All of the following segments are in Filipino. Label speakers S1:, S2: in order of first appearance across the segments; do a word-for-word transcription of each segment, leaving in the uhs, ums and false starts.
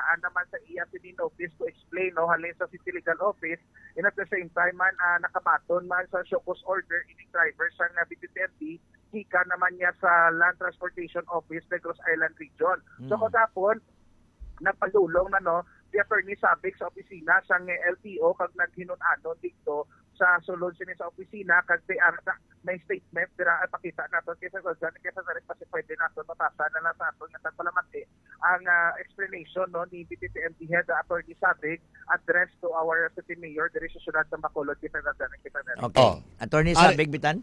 S1: ginhaan naman sa iya notice to explain no halin sa City Legal Office, and at the same time man uh, nakamaton man sa show cause order ini driver sa uh, B T T M D hika naman niya sa Land Transportation Office Negros Island Region. Mm. So katapon nagpadulong na no si Attorney Sabik sa opisina sa L T O kag naghinun-anon dito sa sulod sini sa opisina kag di ara may statement dira pakita nato kaysa sa dyan kaysa sa kasi pwede nato mabasa na lang sa ato nga tagpalamati ang uh, explanation no ni B T T M D Head Attorney Sabik addressed to our City Mayor diri sa syudad ng Bacolod kaysa sa dyan kita na.
S2: Okay. Oh. Attorney Sabik bitan.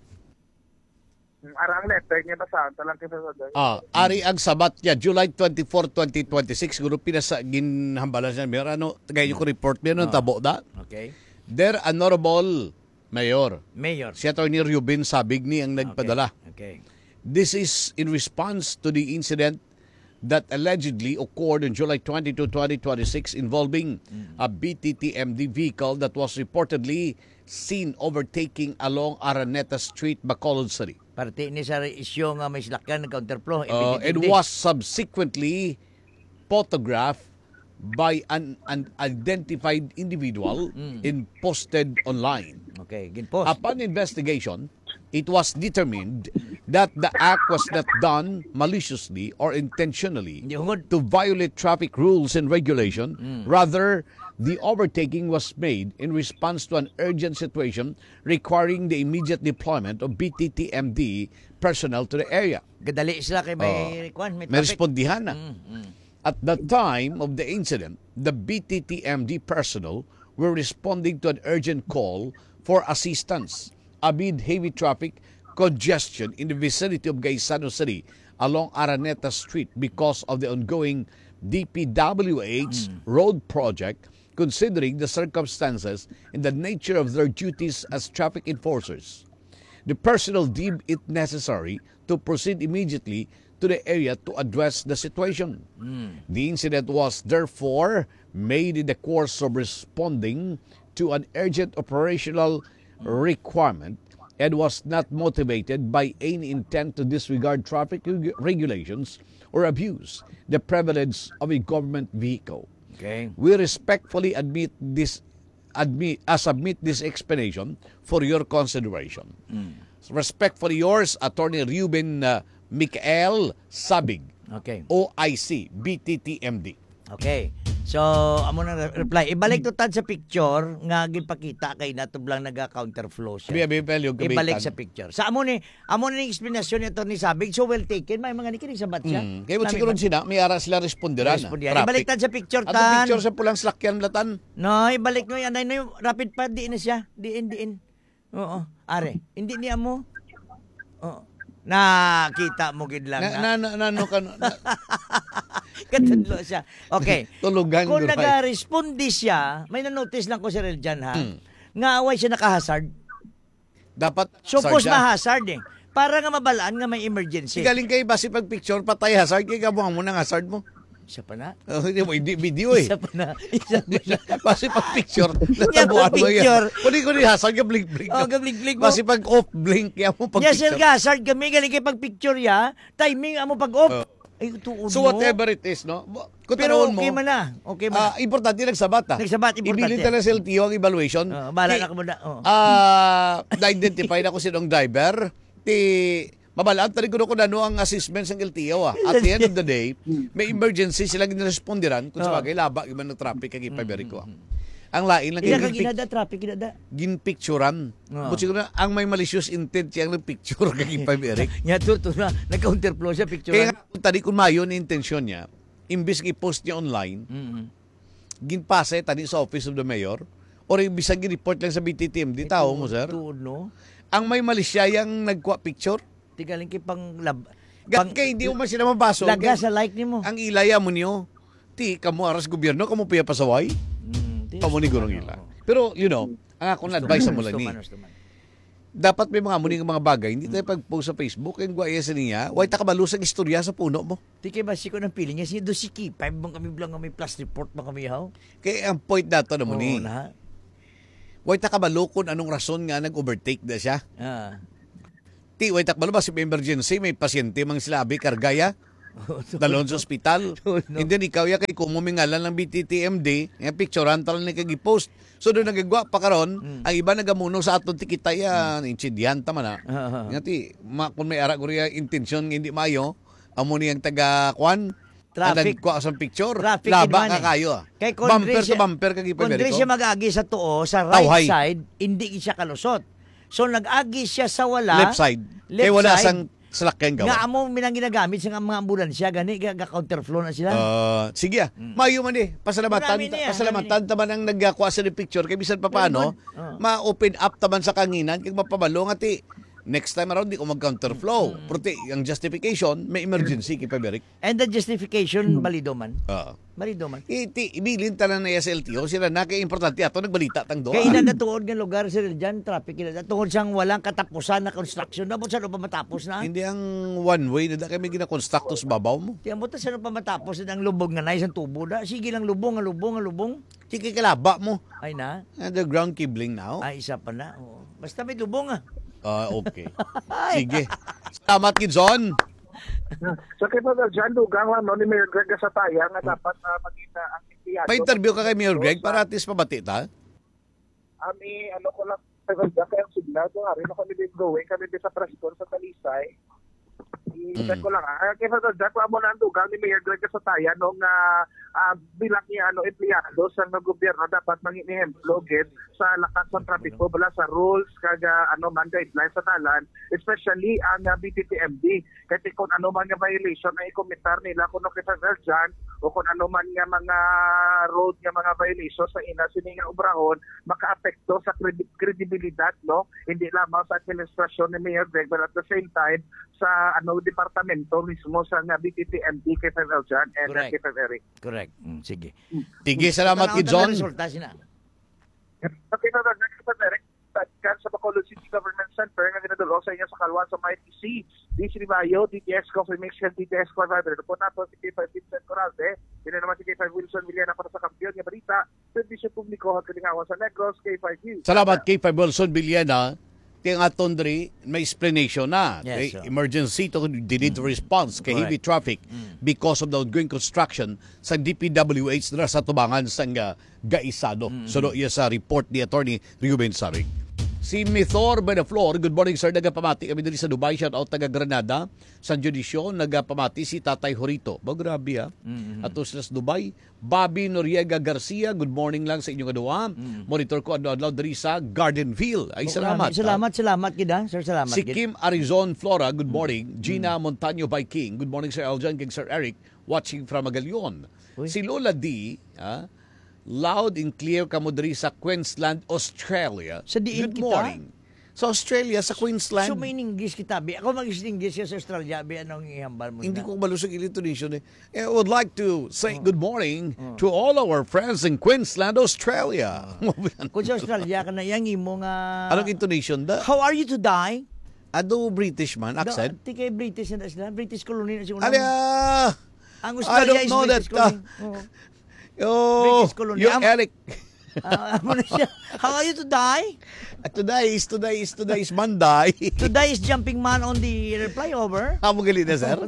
S1: Arang letter niya basahan talang kaysa sa dyan.
S3: Ah, ari ang sabat niya July twenty-fourth, twenty twenty-six guro pinasa ginhambalan siya Mayor ano tagay ko report mi no oh. Tabo da.
S2: Okay.
S3: Der Honorable Mayor.
S2: Mayor.
S3: Si Attorney Ruben Sabigni ang nagpadala.
S2: Okay. Okay.
S3: This is in response to the incident that allegedly occurred on July twenty-second, twenty twenty-six involving mm. a B T T M D vehicle that was reportedly seen overtaking along Araneta Street, Bacolod City.
S2: Parte ni sa isyo nga may silakyan ng counterflow.
S3: Uh, it was subsequently photographed by an unidentified individual mm. and posted online.
S2: Okay, ginpost.
S3: Upon investigation, it was determined that the act was not done maliciously or intentionally to violate traffic rules and regulation. Mm. Rather, the overtaking was made in response to an urgent situation requiring the immediate deployment of B T T M D personnel to the area.
S2: Gadali sila kay may, uh, may,
S3: may respondihan na.
S2: Mm, mm.
S3: At the time of the incident, the B T T M D personnel were responding to an urgent call for assistance amid heavy traffic congestion in the vicinity of Gaisano City along Araneta Street because of the ongoing D P W H mm. road project, considering the circumstances and the nature of their duties as traffic enforcers. The personnel deemed it necessary to proceed immediately to the area to address the situation. Mm. The incident was therefore made in the course of responding to an urgent operational requirement and was not motivated by any intent to disregard traffic reg- regulations or abuse the privilege of a government vehicle.
S2: Okay.
S3: We respectfully admit this admit uh, submit this explanation for your consideration. Mm. Respectfully yours, Attorney Ruben uh, Mikael Sabig,
S2: okay.
S3: O I C, B T T M D.
S2: Okay. So, amo na reply. Ibalik to tad sa picture nga ginpakita kay natublang naga-counterflow siya.
S3: Biya, biya,
S2: Ibalik sa picture. Sa amo ni, amo ni explanation nito ni Sabig, so well taken. May mga nikinig sa batya.
S3: Mm. Kaya mo siguro sila, may ara sila responderan.
S2: Responderan. Ibalik tad sa picture tan.
S3: At picture sa pulang slakyan latan.
S2: No, ibalik no yan. Ano yung rapid pa, diin na siya. Diin, diin. Oo. Are, hindi niya mo. Oo. Nakita mo gid lang.
S3: Na, na, na, no, kan, na.
S2: Katudlo siya. Okay.
S3: Tulugan.
S2: Kung nag-respondi siya, may na-notice lang ko si Rel dyan, ha? Hmm. Nga away siya naka-hazard.
S3: Dapat
S2: suppose ma-hazard eh. Para nga mabalaan nga may emergency.
S3: Galing kayo ba si pag-picture, patay hazard, kaya gabuhan mo ng hazard mo.
S2: Isa pa na.
S3: Oh, hindi mo, hindi video eh.
S2: Isa pa na. Isa pa na.
S3: Basi pag-picture, natabuhan mo yan. Kuni ko ni hazard, ka-blink-blink.
S2: Oh, ka-blink-blink mo.
S3: Basi pag-off-blink, kaya mo pag-picture.
S2: Yes, sir, hazard kami, galing kayo pag-picture ya. Timing, amo pag-off. Uh. Ay, tuon
S3: so whatever it is, no? Kung
S2: pero
S3: mo,
S2: okay man na. Okay man.
S3: Uh, importante nagsabat ah.
S2: Nagsabat, importante.
S3: Ibilin talaga sa L T O ang evaluation.
S2: Uh, Bala na ka muna. Oh.
S3: Uh, na-identify na ko sinong driver. Ti, mabalaan tarin ko na kung ano ang assessments ng L T O ah. At the end of the day, may emergency sila ginarespondiran kung sa bagay laba, iba ng traffic kag ipaberi ko ah. Ang lain lang
S2: kaya ginada traffic ginada
S3: ginpicturean oh. But siguro ang may malicious intent siyang nagpicture kag ipaberi
S2: nya turto na nag-counterflow siya picture
S3: kaya tadi kun mayo ni intensyon niya imbis i-post niya online mm-hmm. ginpase tadi sa office of the mayor or bisag gi-report lang sa B T T M D tao mo sir
S2: tuod no
S3: ang may malisya yang nagkuha picture
S2: tigaling kay pang lab
S3: pang kay hindi mo man sila mabaso
S2: laga sa like nimo
S3: ang ilaya mo niyo ti kamo aras gobyerno kamo piya pasaway pamuni gurong ila. Pero, you know, ang akong advice sa mula ni, dapat may mga muni ng mga bagay, hindi tayo pag-post sa Facebook, yung guaya sa niya, huwag takabalusang istorya sa puno mo.
S2: Di kayo ba si ko ng piling niya, siya do si Kipay, bang kami bilang may plus report bang kami haw?
S3: Kaya ang point nato na muni,
S2: oo na.
S3: Huwag takabalukon anong rason nga nag-overtake na siya.
S2: Ah.
S3: Ti, huwag takabalo ba si emergency, may pasyente mang silabi, kargaya, Dalon sa ospital.
S2: No, no.
S3: And then ikaw ya kay kumumingalan ng B T T M D, nga picturean tal ni kay post. So doon nagagwa pa karon,
S2: Mm.
S3: ang iba nagamuno sa aton tikita ya, mm. insidyan ta man.
S2: Ah, ah.
S3: Ngati ma, kung may ara ko riya intensyon nga hindi mayo, amo niyang taga kwan.
S2: Traffic.
S3: Nagkuha sa picture.
S2: Traffic
S3: Laba
S2: in
S3: ka
S2: money.
S3: kayo. ah.
S2: Kay
S3: Bumper
S2: siya-
S3: to bumper kag
S2: Kung diri
S3: ipabero.
S2: siya mag-agi sa tuo, sa right
S3: Tawhay.
S2: side, hindi siya kalusot. So nag-agi siya sa wala.
S3: Left side.
S2: Left
S3: Kay wala
S2: side.
S3: sang salakyan
S2: Nga
S3: gawa.
S2: amo minang ginagamit sa mga ambulansya gani ga counterflow na sila.
S3: Uh, sige ah. Mayo man eh. Pasalamatan,
S2: Marami niya,
S3: pasalamatan taman ang nagkuha sa ni picture kay bisan pa paano,
S2: Very good. Oh.
S3: ma-open up taman sa kanginan kay mapabalo nga ti next time around di ko mag-counterflow.
S2: Mm.
S3: Pero ti, ang justification, may emergency kay Paberic.
S2: And the justification balido man.
S3: Uh,
S2: Balido man.
S3: iti ibilin tanan na S L T O sila na kay importante ato nagbalita tang doa.
S2: Kaya ina na tuod nga lugar sila dyan, traffic ina na tungod siyang walang katapusan na construction. Dapat saan pa matapos na?
S3: Hindi ang one way na da kami gina-construct sa babaw mo.
S2: Tiyan mo ta saan pa matapos na ang lubog nga na isang tubo da. Sige lang lubong, nga lubong, nga lubong.
S3: Sige kalaba mo.
S2: Ay na.
S3: Underground cabling now.
S2: Ay isa pa na. Oo. Basta may lubong ah.
S3: Ah, okay. Sige. Salamat Gidson.
S1: So kay Brother John Dugang lang no ni Mayor Greg sa taya nga dapat uh, maging uh, ang empleyado.
S3: May interview ka kay Mayor Greg para at least pabati ta.
S1: Ami ano ko lang Brother John kay ang signal ko ari na kami din going kami din sa press con sa Talisay. I-check ko lang. Ah, kay Brother John ko amo na ang Dugang ni Mayor Greg sa taya no nga uh, bilang niya ano empleyado sa ng gobyerno dapat mangihemplo gid sa lakas ng trapiko bala sa rules kaga ano man guidelines sa talan especially ang uh, B T T M D kasi kung ano man nga violation na ikomentar nila kuno kay Brother John o kung ano man nga mga road nga mga violation sa ina sini nga obrahon makaapekto sa credi- kredibilidad no hindi lamang sa administrasyon ni Mayor Greg but at the same time sa ano departamento mismo sa nga B T T M D kay Brother John and uh,
S2: Correct.
S1: kay Brother Eric.
S2: Correct. Mm, sige.
S3: Sige, salamat
S2: Tanaw-
S3: Gidson.
S2: tanaw resulta sina.
S1: Okay, Brother John, kay Brother Eric, kan sa Bacolod City Government Center nga ginadalo sa inyo sa Kalwan sa Mighty C. D C Mayo, D T S Confirmation, D T S Quadrilateral. Po na po si K five Vincent Corralde. Yun naman si K five Wilson Villana para sa kampiyon nga balita. Servisyo publiko at kalingawan sa Negros, K five News.
S3: Salamat kay Five Wilson Villana. Ting aton diri may explanation na.
S2: Yes,
S3: Kay
S2: sir.
S3: emergency to delete response kay heavy
S2: Correct.
S3: traffic because of the ongoing construction sa D P W H dira sa tubangan sang uh, Gaisado. So do iya sa report ni Attorney Ruben Sarig. Si Mithor by the floor, good morning sir, nagapamati kami diri sa Dubai, shout out taga Granada, San Judisio, nagapamati si Tatay Horito. Ba grabe ha.
S2: Mm-hmm.
S3: Ato sila sa Dubai. Bobby Noriega Garcia, good morning lang sa inyong kaduha.
S2: Mm.
S3: Monitor ko adlaw diri sa Gardenville. Ay salamat.
S2: Maraming Salamat, salamat gid ha. Sir, salamat
S3: Si
S2: gid.
S3: Kim Arizon Flora, good
S2: Mm.
S3: morning. Gina Montaño by King, good morning Sir Eljan, kay Sir Eric, watching from Magallaon.
S2: Uy.
S3: Si Lola D, ah, loud and clear kamo diri sa Queensland, Australia.
S2: Sa diin
S3: good
S2: kita?
S3: morning. Sa Australia, sa Queensland.
S2: So may English kita. Bi. Ako mag-English sa Australia. Bi, anong ihambal mo
S3: Hindi
S2: na?
S3: ko malusog intonation eh. I would like to say
S2: Oh.
S3: good morning to all our friends in Queensland, Australia.
S2: Kung sa Australia ka na, yang imo nga...
S3: Anong intonation da?
S2: How are you to die?
S3: Ado British man, accent?
S2: Da, kay British na sila. British colony na siguro.
S3: Alia!
S2: Ang
S3: I
S2: Australia
S3: don't
S2: is
S3: know
S2: British
S3: that,
S2: colony.
S3: uh,
S2: Oo.
S3: Oh,
S2: British colony.
S3: you
S2: Am-
S3: Eric.
S2: Ah, ano na siya? How are you to die?
S3: Today is, today is, today is Monday.
S2: Today is jumping man on the flyover.
S3: Amo gali na, sir.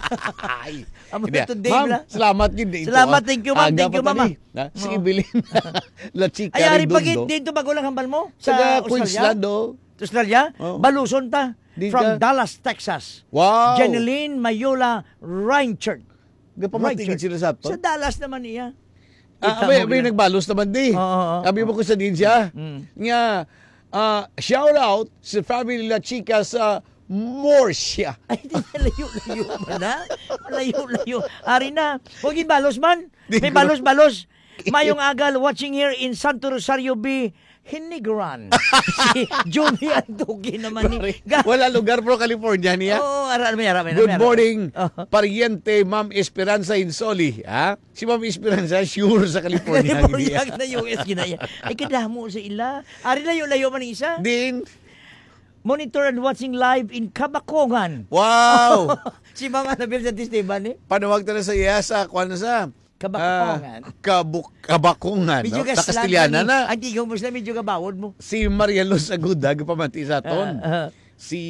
S3: Ay.
S2: Amo
S3: Hindi.
S2: na today,
S3: Ma'am,
S2: bla.
S3: salamat yun. Ito,
S2: Salamat,
S3: ah.
S2: thank you, ma'am.
S3: Aga
S2: Thank you,
S3: pa
S2: mama.
S3: tani. Ha? Si
S2: Oo.
S3: Evelyn. La Chica
S2: Ay, ari pagit
S3: Redondo.
S2: dito bago lang hambal mo?
S3: Sa
S2: Australia?
S3: Queensland, oh.
S2: Australia?
S3: Oo.
S2: Baluson ta.
S3: Di
S2: From
S3: ka-
S2: Dallas, Texas.
S3: Wow.
S2: Jeneline Mayola Reinchard.
S3: Gapamatingin sila sa to.
S2: Sa Dallas naman niya.
S3: Ah,
S2: Kita
S3: may,
S2: mo
S3: may
S2: gina-
S3: nagbalos naman di.
S2: Oo, oo, oo.
S3: Sabi mo ko sa din siya.
S2: Mm.
S3: Nga, ah, shout out sa family La Chica sa Morsia.
S2: Ay, di na layo-layo man ha? Layo-layo. Ari na. Huwag yung balos man.
S3: Di
S2: May
S3: ko-
S2: balos-balos. Mayong agal watching here in Santo Rosario B. Hinigran. Si Juni Antuki naman ni. Ga-
S3: Wala lugar pro California niya.
S2: Oo, ara, may ara, may ara,
S3: Good
S2: may ara.
S3: morning,
S2: Oh.
S3: pariente Ma'am Esperanza Insoli. Ha? Si Ma'am Esperanza, sure sa California.
S2: California
S3: niya.
S2: na U S ginaya. Ay kadamo sa ila. Ari layo-layo man isa.
S3: Din,
S2: Monitor and watching live in Kabakongan.
S3: wow!
S2: Si Ma'am Annabel sa Esteban eh.
S3: Panawag ta na sa iya sa kwan na sa
S2: Kabakongan.
S3: ah, kabuk kabakungan.
S2: Medyo
S3: No?
S2: ka
S3: Sa Kastiliana na.
S2: Ang tigong mo sila, medyo ka bawod mo.
S3: Si Maria Luz Aguda, pamati sa aton.
S2: Ah, ah.
S3: si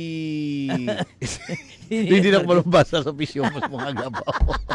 S3: hindi na ako malubasa sa pisyo mo mga gabaw.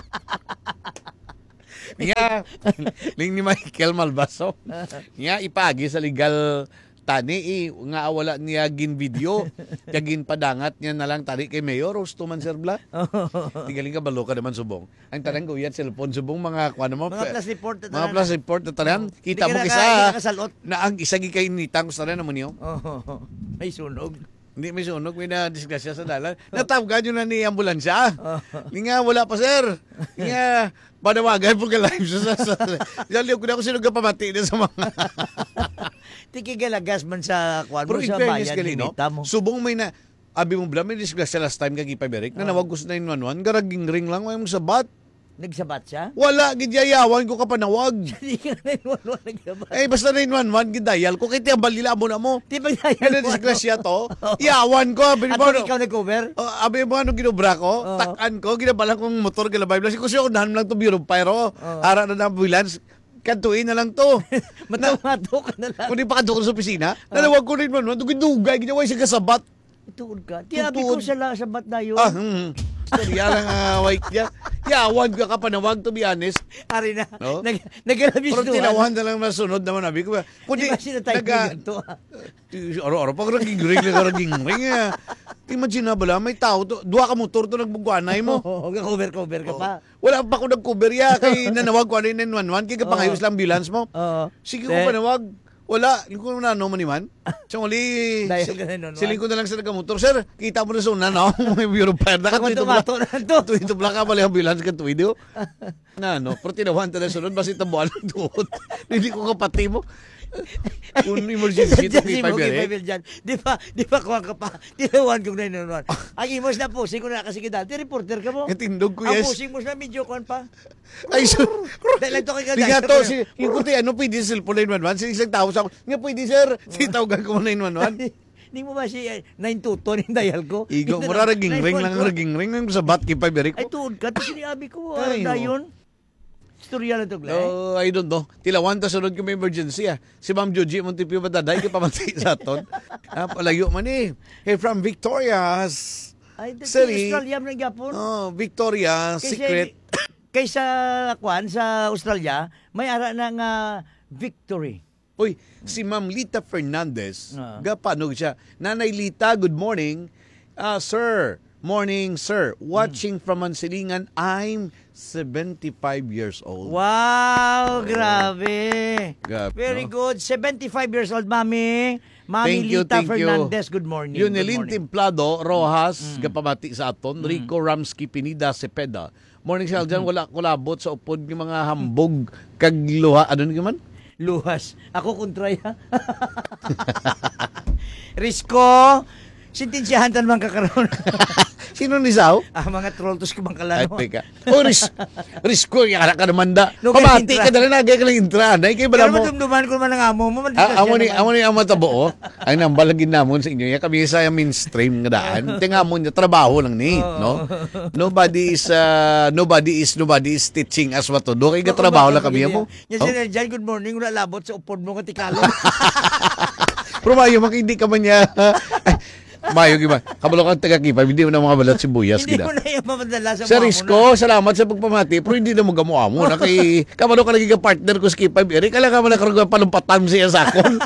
S3: Nga, ling ni Michael Malbaso. Nga, ipagi sa legal tani, eh, nga wala niya gin video, kagin padangat niya na lang tani kay Mayor, rosto man Sir Bla. Tigaling ka, balo ka naman subong. Ang tanang ko yan, cellphone subong, mga kuha naman.
S2: Mga plus report. Na
S3: mga plus report na tanang. Kita mo kisa, na ang isa gikainitan ko sa rin naman yun.
S2: Oh, may sunog.
S3: Hindi may sunog, may na-disgrasya sa dalan. Natawgan yun na ni ambulansya. Hindi nga, wala pa sir. Hindi nga, panawagan po ka live sa sa. Diyan ko na ako sinog pamati na sa mga.
S2: Tikigalagas man sa kwan mo
S3: Pero
S2: sa bayan, hinita mo.
S3: Subong may na, abi mo bla, may disgrasya last time kag ipaberik, na nawag ko sa nine one one, garaging ring lang, may mong sabat.
S2: Nagsabat siya?
S3: Wala, gidyayawan ko ka panawag.
S2: Hindi ka nine one one nagsabat.
S3: Eh, basta nine one one, gidayal ko, kaya tiyambal nila mo na mo.
S2: Di ba dayal
S3: Kaya
S2: mo?
S3: disgrasya to, yawan ko, abi
S2: At
S3: mo,
S2: kung ikaw nag-cover?
S3: oh, abi mo ano ginubra ko,
S2: Oo.
S3: takan ko, ginabalang kong motor, gilabay bla, kasi ko nahan lang to Bureau of Pyro, ara na na ambulance, kantuin na lang to.
S2: Mataw-mato ka na lang.
S3: Kung di pa kanto ko sa opisina, nanawag ko rin man, dugay-dugay, ginawa yung kasabat.
S2: Tuod ka. Tiyabi ko
S3: Tutuod.
S2: sa la- sabat na yun.
S3: Ah, hmm. Storya lang uh, white niya. Yawan ka ka panawag, to be honest.
S2: Ari na.
S3: No?
S2: Nag, nagalabis
S3: Pero
S2: doon.
S3: tinawahan na lang nasunod naman, abi ko.
S2: Di ba sinatay ko
S3: naga-
S2: ganito? ah?
S3: Aro-aro, pag raging ring, raging ring. ah. Imagine na bala, may tao, to, duwa ka motor to nagbugwanay mo.
S2: Oo, cover-cover ka pa.
S3: Wala pa ako nag-cover ya, kay nanawag ko ano yung nine one one, kaya kapangayos lang ambulance mo.
S2: Oo.
S3: Sige
S2: De-
S3: ko panawag. Wala, hindi ko na ano man iman. So, uli,
S2: Dahil ka na nun,
S3: siling ko na lang sa nagamotor. Sir, kita mo na sa una, no? May Bureau of Fire.
S2: Ako tumato na to.
S3: Tuwid to black ka pala yung ambulance ka tuwid yun. Na, no? Pero tinawahan ta na sunod, basi tabuan ng tuot. Hindi ko kapati mo. Kung emergency, ito kay Pabere.
S2: Di ba, di ba kuha ka pa? Tinawan kong nine one one. Ang imos na pusing ko na kasi kita. Di reporter ka mo.
S3: Katindog ko,
S2: Ang
S3: yes.
S2: pusing mo na medyo kuhan pa.
S3: Ay, so,
S2: Dahil lang to kay
S3: Di nga to, si, yung kuti, ano pwede sa cellphone nine one one? Sinisang isang tao sa ako, nga pwede sir, sitawagan ko mo nine one one.
S2: Hindi mo ba si nine two two yung dial ko?
S3: Igo, mura raging ring lang, raging ring lang sa bat kay Pabere
S2: Ay,
S3: ko.
S2: tuod ka. Tapos sinabi ko,
S3: Ay,
S2: ano na
S3: no.
S2: yun? Storya lang to, Glay.
S3: Oh, I don't know. Tilawan ta sunod ko may emergency ah. Si Ma'am Joji Montipio mataday ka pamatay sa aton. Ah, palayo man eh. Hey, from Victoria's.
S2: Ay, dati
S3: Sorry.
S2: Australia man ng Japon.
S3: Oh, Victoria
S2: Kaysa-
S3: Secret.
S2: Kaysa, kwan, sa Australia, may ara na nga victory.
S3: Uy, si Ma'am Lita Fernandez,
S2: Ah.
S3: gapano siya. Nanay Lita, good morning. Ah, sir, morning, sir. Watching from Mansilingan, I'm seventy-five years old.
S2: Wow, grabe.
S3: Grabe,
S2: Very
S3: no?
S2: good. seventy-five years old, Mami. Mami
S3: Thank you,
S2: Lita
S3: thank you.
S2: Fernandez, good morning.
S3: Yunelin
S2: Good morning.
S3: Templado, Rojas, gapamati sa aton. Rico Ramsky Pinida, Cepeda. Morning siya dyan, wala kulabot sa upod ng mga hambog, kagluha, ano nyo man?
S2: Luhas. Ako kontra ya. Risko, sintensyahan tan man kakaroon.
S3: Sino ni Sao?
S2: ah, mga troltos ko bang
S3: Ay,
S2: kalano.
S3: teka. O, ris risko, yung anak ka naman da.
S2: No,
S3: Pamati
S2: kaya
S3: ka dala na, kaya ka lang intra. Ay, kaya bala
S2: Pero
S3: mo.
S2: madumduman ko man ang amo mo.
S3: Ah, amo ni
S2: madisgrasya
S3: amo ni ang matabo ang nambalagin namon sa inyo ya kami sa mainstream nga daan tinga mo niya trabaho lang ni no nobody is uh, nobody is nobody is teaching us what to do kay trabaho lang kami mo
S2: Yan
S3: oh?
S2: sila dyan, good morning. Wala labot sa upod mo katikalo.
S3: Pero mayo makindi ka man niya mayo giba kabalo kang taga-kipa hindi mo na mga balat sibuyas
S2: Hindi
S3: gida
S2: mo na yung mamadala sa
S3: Sir
S2: mamo
S3: Risco, salamat sa pagpamati pero hindi na mo gamo amo na kay kabalo ka naging partner ko sa Kipa Eric kala ka man nakarugay palumpatan siya sa akon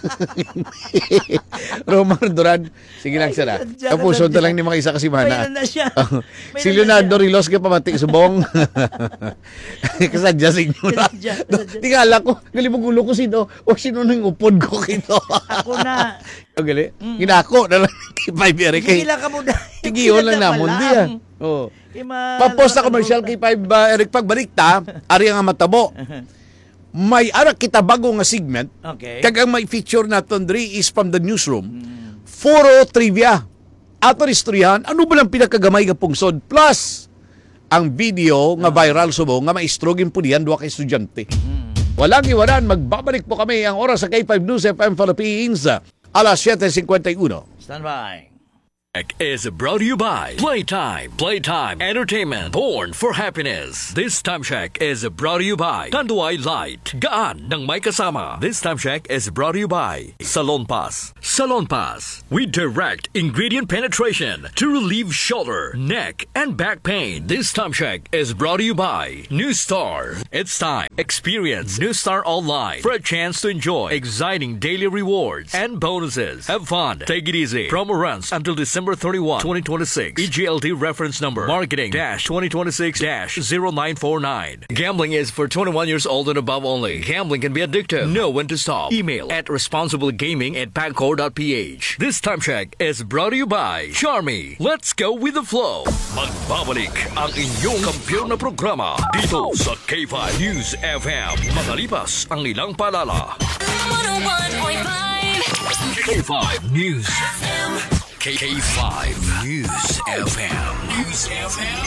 S3: Roman Duran sige lang sir ah. Kapuso na lang ni mga isa kasi
S2: May
S3: mana
S2: na siya. May
S3: si
S2: na
S3: Leonardo
S2: siya.
S3: Rilos ka pamati subong kasadya sa inyo na
S2: Kasadya, kasadya.
S3: tingala ko galibog ulo ko sino o sino nang upod ko kito
S2: Ako na.
S3: o gali ginako na lang kay Five Eric kay
S2: Gila ka mo na.
S3: tigiyon lang namon diya oh Papost na commercial kay Five uh, Eric pagbalik ta, ari nga matabo. May ara kita bago nga segment.
S2: Okay.
S3: Kag ang may feature naton diri is from the newsroom. Foro trivia. Ato istoryahan, ano ba lang pinakagamay nga pungsod plus ang video nga viral subo nga maistrogin po diyan duwa ka estudyante. Walang iwanan, magbabalik po kami ang oras sa K five News F M Philippines alas siyete singkwenta y uno.
S2: Stand by.
S4: Is brought to you by Playtime. Playtime Entertainment. Born for happiness. This Time Check is brought to you by Tanduay Light. Gaan ng may kasama. This Time Check is brought to you by Salon Pass. Salon Pass. With direct ingredient penetration to relieve shoulder, neck, and back pain. This Time Check is brought to you by New Star. It's time. Experience New Star Online for a chance to enjoy exciting daily rewards and bonuses. Have fun. Take it easy. Promo runs until December thirty-first, twenty twenty-six. E G L T reference number marketing dash twenty twenty-six dash zero nine four nine. Gambling is for twenty-one years old and above only. Gambling can be addictive. Know when to stop. Email at responsiblegaming at pagcor dot p h. This Time Check is brought to you by Charmy. Let's go with the flow. Magbabalik ang inyong kampiyon na programa dito sa K five News F M. Makalipas ang ilang paalala.
S5: one oh one point five
S4: K five News F M. K five News F M. News F M.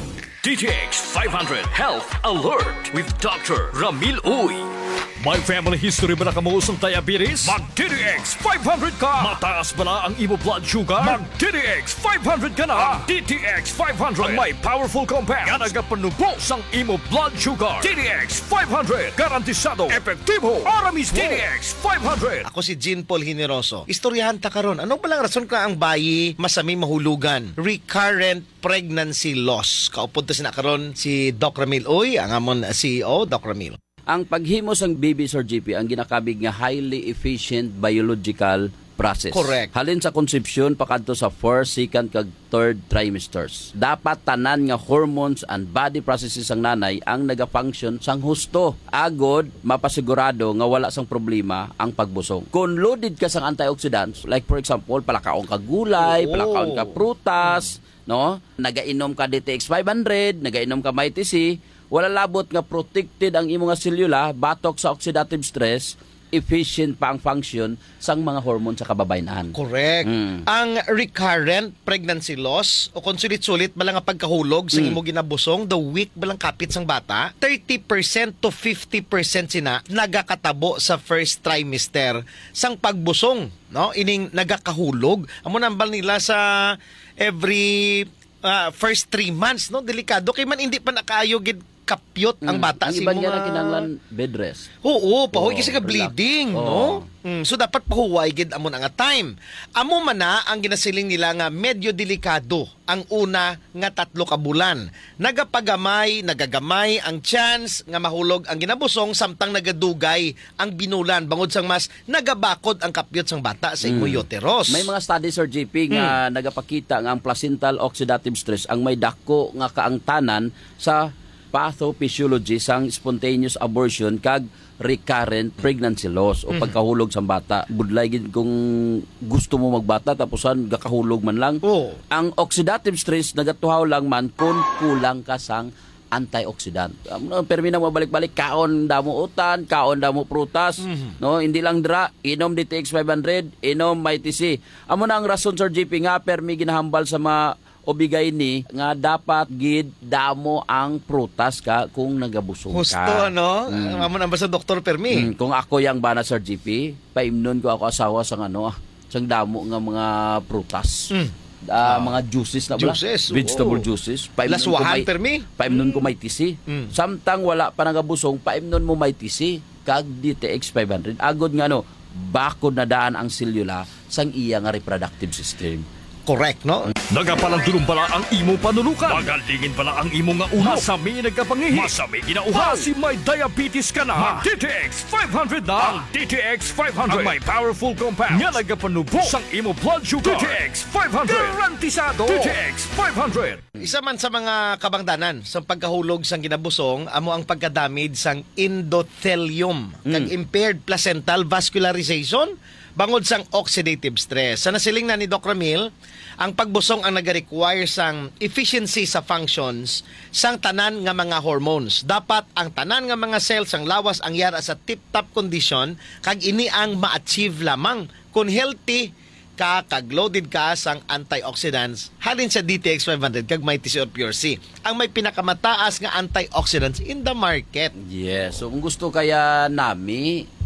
S4: D T X five hundred Health Alert with Doctor Ramil Uy. May family history ba na kamuusong diabetes? Mag-D T X five hundred ka! Mataas ba na ang imo blood sugar? Mag-D T X five hundred ka na! D T X five hundred ang may powerful compounds nga nagapanubos ang imo blood sugar. D T X five hundred garantisado, epektibo, para mismo. D T X five hundred.
S6: Ako si Jean Paul Generoso. Istoryahan ta karon. Ano ba lang rason ka ang bayi masami mahulugan? Recurrent pregnancy loss. Kaupod ta sina karon si Doc Ramil Uy, ang amon C E O, Doc Ramil.
S7: Ang paghimo sang baby, Sir G P, ang ginakabig nga highly efficient biological process.
S6: Correct.
S7: Halin sa conception pakadto sa first, second, kag third trimesters. Dapat tanan nga hormones and body processes sang nanay ang naga-function sang husto. Agod mapasigurado nga wala sang problema ang pagbusong. Kung loaded ka sang antioxidants, like for example, palakaon ka gulay,
S6: Oh.
S7: palakaon ka prutas, no? Nagainom ka D T X five hundred, nagainom ka M I T C, wala labot nga protected ang imong selula, batok sa oxidative stress, efficient pa ang function sang mga hormone sa kababayenan.
S6: Correct.
S7: Mm.
S6: Ang recurrent pregnancy loss o kung sulit-sulit balang nga pagkahulog sa
S7: Mm.
S6: imo ginabusong, the week balang kapit sang bata, thirty percent to fifty percent sina nagakatabo sa first trimester sang pagbusong, no? Ining nagakahulog. Amo nambal nila sa every uh, first three months, no? Delikado kay man hindi pa nakaayo gid kapyot ang bata.
S7: Ang
S6: si
S7: iba
S6: mo
S7: niya
S6: nga-
S7: na kinanglan bed rest.
S6: Oo, pahuway
S7: Oo,
S6: kasi ka
S7: relax.
S6: bleeding,
S7: Oo.
S6: no? Mm, so dapat pahuway gid amo na nga time. Amo man na ang ginasiling nila nga medyo delikado ang una nga tatlo ka bulan. Nagapagamay, nagagamay ang chance nga mahulog ang ginabusong samtang nagadugay ang binulan bangod sang mas nagabakod ang kapyot sang bata sa imo uterus.
S7: May mga studies, Sir G P, nga nagapakita nga ang placental oxidative stress ang may dako nga kaangtanan sa pathophysiology sang spontaneous abortion kag recurrent pregnancy loss o pagkahulog sa bata. Budlay gid kung gusto mo magbata tapusan gakahulog man lang.
S6: Oo.
S7: Ang oxidative stress nagatuhaw lang man kung kulang ka sang antioxidant. Um, permi na mabalik-balik kaon damo utan, kaon damo prutas, no? Hindi lang dra inom D T X five hundred, inom M I T C. Amo na ang rason, Sir G P, nga permi ginahambal sa mga obigay ni nga dapat gid damo ang prutas ka kung nagabusog ka.
S6: Husto, ano? Mm. Amo na ba sa Doktor Permi?
S7: Mm, kung ako yang bana, Sir G P, paimnon ko ako asawa sang ano, sang damo nga mga prutas.
S6: Mm.
S7: Ah, mga juices na ba?
S6: Juices,
S7: Vegetable
S6: oo.
S7: juices. Paimnon ko
S6: Laswahan,
S7: may-
S6: Permi?
S7: Paimnon ko may T C.
S6: Mm.
S7: Samtang wala pa nagabusong, paimnon mo may T C. Kag D T X five hundred. Agod nga no, bakod na daan ang selula sang iya nga reproductive system.
S6: Correct, no?
S4: Nagapalandulong pala ang imo panulukan. Magalingin pala ang imo nga ulo. Masami nagkapangihi. Masami ginauhaw. Si may diabetes ka na. Mag-D T X five hundred na. Ang D T X five hundred. Ang may powerful compounds. Nga nagapanubo sang imo blood sugar. D T X five hundred. Garantisado. D T X five hundred.
S6: Isa man sa mga kabangdanan sa pagkahulog sang ginabusong, amo ang pagkadamage sang endothelium kag impaired placental vascularization bangod sang oxidative stress. Sa nasiling na ni Doc Ramil, ang pagbusong ang nag-require sang efficiency sa functions sang tanan nga mga hormones. Dapat ang tanan nga mga cells ang lawas ang yara sa tip-top condition kag ini ang ma-achieve lamang kung healthy ka kag loaded ka sang antioxidants halin sa D T X five hundred kag may T C or Pure C. Ang may pinakamataas nga antioxidants in the market.
S7: Yes. So kung gusto kaya nami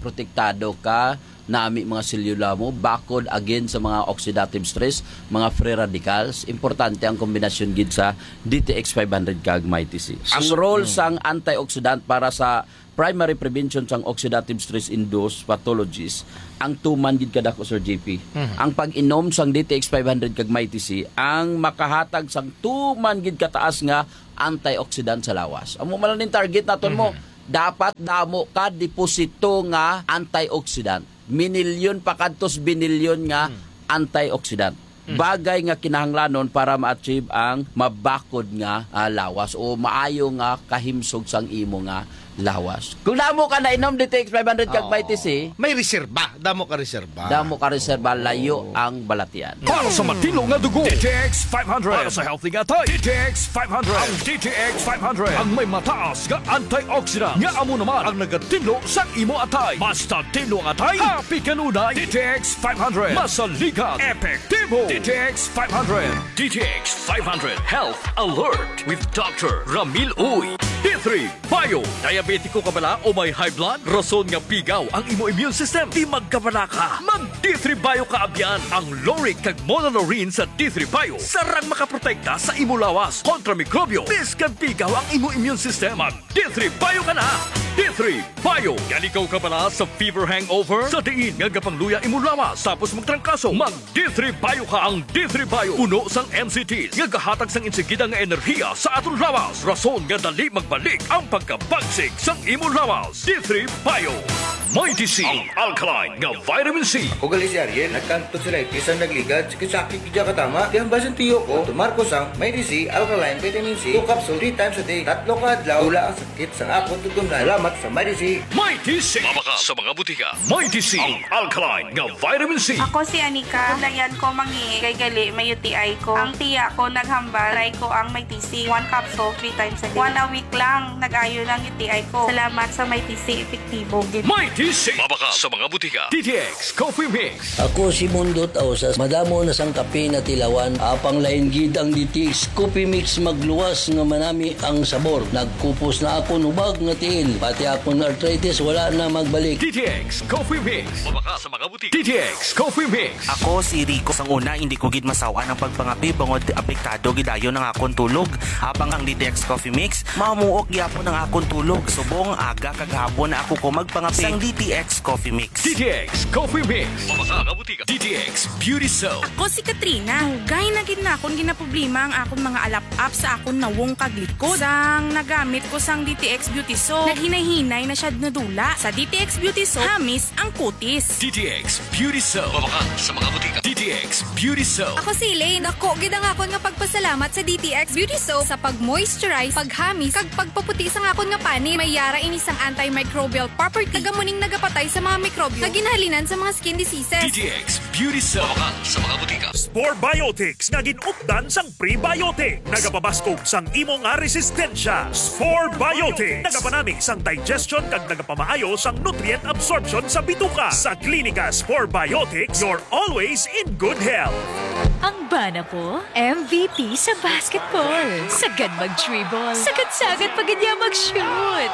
S7: protektado ka nami mga selula mo bakod again sa mga oxidative stress, mga free radicals. Importante ang kombinasyon gid sa D T X five hundred kag Mighty C. Ang role sang antioxidant para sa primary prevention sang oxidative stress induced pathologies ang tuman gid kadako Sir J P. Mm-hmm. Ang pag-inom sang D T X five hundred kag Mighty C ang makahatag sang tuman gid kataas nga antioxidant sa lawas. Amo man lang target naton mo. Mm-hmm. Dapat damo ka deposito nga antioxidant. Minilyon pa kadtos binilyon nga mm-hmm. antioxidant. Bagay nga kinahanglanon para ma-achieve ang mabakod nga uh, lawas o maayo nga kahimsog sang imo nga lawas. Kung damo ka na inom D T X five hundred kag Mighty C,
S6: may reserba, damo ka reserba.
S7: Damo ka reserba layo ang balatian.
S4: Para sa matilong nga dugo, D T X five hundred. Para sa healthy nga tay, D T X five hundred. Ang D T X five hundred ang may mataas nga antioxidant. Nga amo naman ang nagatinlo sa imo atay. Basta tinlo ang atay, happy kanunay. D T X five hundred. Masaligan, epektibo. D T X five hundred. D T X five hundred Health Alert with Doctor Ramil Uy. D three Bio. Diabetiko ka bala o may high blood? Rason nga pigaw ang imo immune system. Di magkabala ka. Mag D three Bio ka abyan. Ang Loric kag Monolaurin sa D three Bio sarang makaprotekta sa imo lawas kontra mikrobyo. Biskan pigaw ang imo immune system. Mag D three Bio ka na. D three Bio. Ganikaw ka bala sa fever hangover? Sa diin nga gapangluya imo lawas tapos magtrangkaso. Mag D three Bio ka. Ang D three Bio puno sang M C Ts nga gahatag sang insigida nga enerhiya sa aton lawas. Rason nga dali magbalik ang pagkabagsik sang imo lawas. D three Bio. Mighty C, ang alkaline nga vitamin C.
S8: O gali si Ariel, nagkanto sila isang nagligad, sakit-sakit kaya katama. Di ang basan tiyo ko, tumarko sang Mighty C, alkaline vitamin C, two capsule three times a day. Tatlo ka adlaw, wala ang sakit sang akot tutum na. Salamat sa Mighty C.
S4: Mighty C. Mabaka sa mga butika. Mighty C, ang alkaline nga vitamin C.
S9: Ako si Anika. Dayan ko mangi kay gali may U T I ko. Ang tiya ko naghambal, try ko ang Mighty C. One capsule three times a day. One a week lang, nag-ayo ng U T I ko. Salamat sa Mighty C, epektibo.
S4: Mighty C. Mabaka sa mga butika. D T X Coffee Mix.
S10: Ako si Mundo Tausas. Madamo na sang kape na tilawan. Apang lain gid ang D T X Coffee Mix magluwas nga manami ang sabor. Nagkupos na ako nubag nga tiil. Pati akong arthritis wala na magbalik.
S4: D T X Coffee Mix. Mabaka sa mga butika. D T X Coffee Mix.
S11: Ako si Rico. Sang una hindi ko gid masawa ng pagpangapi bangod apektado gidayo ng akong tulog. Habang ang D T X Coffee Mix mamuok gyapon ang akong tulog. Subong aga kaghapon na ako ko magpangapi sang D T X Coffee Mix.
S4: D T X Coffee Mix. Mabaka nga butika. D T X Beauty Soap.
S9: Ako si Katrina. Hugay na gid na akong ginaproblema ang akong mga alap-up sa akong nawong kaglikod. Sang nagamit ko sang D T X Beauty Soap, naghinay-hinay na siya nadula. Sa D T X Beauty Soap, hamis ang kutis.
S4: D T X Beauty Soap. Mabaka sa mga butika. D T X Beauty Soap.
S12: Ako si Elaine. Ako gid ang akon nga pagpasalamat sa D T X Beauty Soap sa pag-moisturize, paghamis, kag pagpaputi sang akon nga pani. May yara ini sang antimicrobial property. Nagamuning nagapatay sa mga mikrobyo na ginhalinan sa mga skin diseases.
S4: D T X Beauty Soap. Mabaka sa mga butika.
S13: Spore Biotics nga ginupdan sang prebiotic. Nagapabaskog sang imo nga resistensya. Spore Biotics nagapanami sang digestion kag nagapamaayo sang nutrient absorption sa bituka. Sa Klinika Spore Biotics, you're always in good health.
S14: Ang bana ko, M V P sa basketball. Sagad mag-dribble. Sagad-sagad pag niya mag-shoot.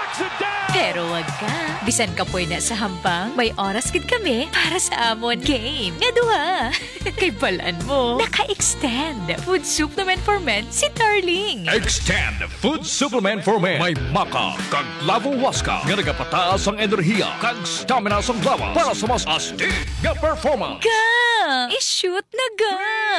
S14: Pero wag ka. Bisan ka po na sa hampang, may oras gid kami para sa amon game. Nga duha. Kay balaan mo, naka-extend. Food supplement for men si Darling.
S4: Extend Food Supplement for Men. May maka, kag lavo waska. Nga nagapataas ang enerhiya, kag stamina sa lawas para sa mas astig nga performance.
S14: Ga! I-shoot na ga!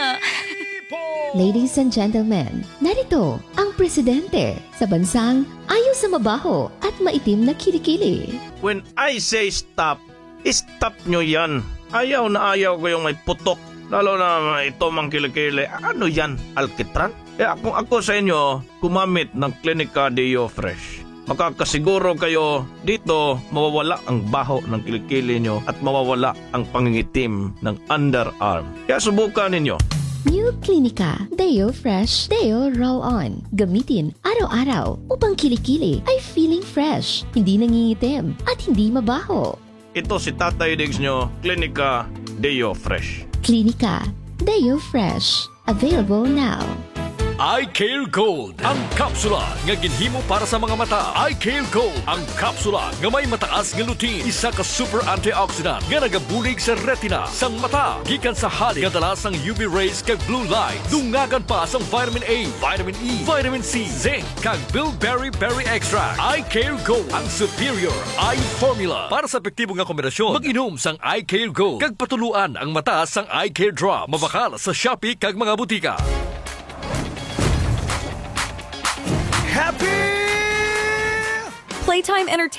S15: Ladies and gentlemen, narito ang presidente sa bansang ayaw sa mabaho at maitim na kilikili.
S16: When I say stop, stop nyo yan. Ayaw na ayaw ko yung may putok. Lalo na ito mang kilikili. Ano yan? Alkitran? Eh kung ako sa inyo, kumamit ng Klinika Deo Fresh. Makakasiguro kayo dito mawawala ang baho ng kilikili nyo at mawawala ang pangingitim ng underarm. Kaya subukan ninyo.
S15: New Klinika Deo Fresh Deo Roll-On. Gamitin araw-araw upang kilikili ay feeling fresh, hindi nangingitim at hindi mabaho.
S16: Ito si Tatay Diggs nyo, Klinika Deo Fresh.
S15: Klinika Deo Fresh. Available now.
S4: Eye Care Gold, ang kapsula nga ginhimo para sa mga mata. Eye Care Gold, ang kapsula nga may mataas nga lutein, isa ka super antioxidant nga nagabulig sa retina sang mata. Gikan sa halik nga dala sang U V rays kag blue light. Dungagan pa sang vitamin A, vitamin E, vitamin C, zinc kag bilberry berry extract. Eye Care Gold, ang superior eye formula para sa epektibo nga kombinasyon. Mag-inom sang Eye Care Gold kag patuluan ang mata sang Eye Care Drop. Mabakal sa Shopee kag mga butika.
S17: Happy
S18: Playtime Entertainment